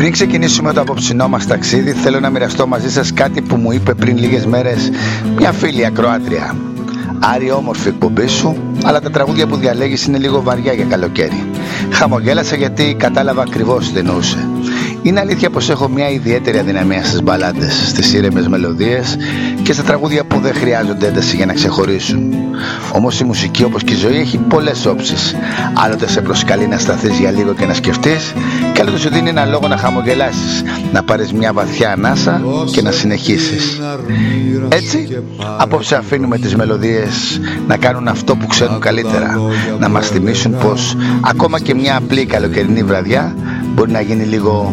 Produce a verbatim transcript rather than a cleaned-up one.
Πριν ξεκινήσουμε το απόψινό μας ταξίδι, θέλω να μοιραστώ μαζί σας κάτι που μου είπε πριν λίγες μέρες μια φίλη ακροάτρια. Άρη, όμορφη εκπομπή σου, αλλά τα τραγούδια που διαλέγεις είναι λίγο βαριά για καλοκαίρι. Χαμογέλασα γιατί κατάλαβα ακριβώς τι εννοούσε. Είναι αλήθεια πως έχω μια ιδιαίτερη αδυναμία στις μπαλάντες, στις ήρεμες μελωδίες και στα τραγούδια που δεν χρειάζονται ένταση για να ξεχωρίσουν. Όμως η μουσική, όπως και η ζωή, έχει πολλές όψεις. Άλλοτε σε προσκαλεί να σταθείς για λίγο και να σκεφτείς, και άλλοτε σου δίνει ένα λόγο να χαμογελάσεις, να πάρεις μια βαθιά ανάσα και να συνεχίσεις. Έτσι, απόψε αφήνουμε τις μελωδίες να κάνουν αυτό που ξέρουν καλύτερα, να μας θυμίσουν πως ακόμα και μια απλή καλοκαιρινή βραδιά μπορεί να γίνει λίγο